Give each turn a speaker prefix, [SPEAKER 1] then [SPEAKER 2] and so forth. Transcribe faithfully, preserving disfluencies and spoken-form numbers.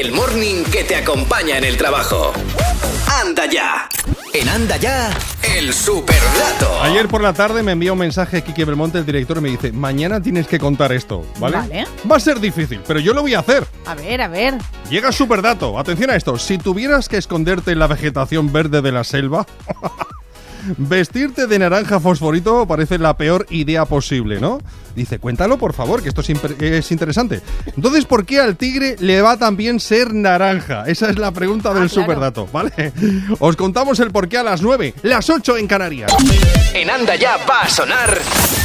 [SPEAKER 1] El morning que te acompaña en el trabajo. Anda ya. En Anda ya, el superdato.
[SPEAKER 2] Ayer por la tarde me envió un mensaje Quique Belmonte, el director, y me dice: mañana tienes que contar esto, ¿vale?
[SPEAKER 3] Vale.
[SPEAKER 2] Va a ser difícil, pero yo lo voy a hacer.
[SPEAKER 3] A ver, a ver.
[SPEAKER 2] Llega superdato. Atención a esto. Si tuvieras que esconderte en la vegetación verde de la selva, vestirte de naranja fosforito parece la peor idea posible, ¿no? Dice, cuéntalo por favor, que esto es, imp- es interesante. Entonces, ¿por qué al tigre le va también ser naranja? Esa es la pregunta del
[SPEAKER 3] Ah, claro.
[SPEAKER 2] superdato, ¿vale? Os contamos el porqué a las nueve, las ocho en Canarias.
[SPEAKER 1] En Anda ya va a sonar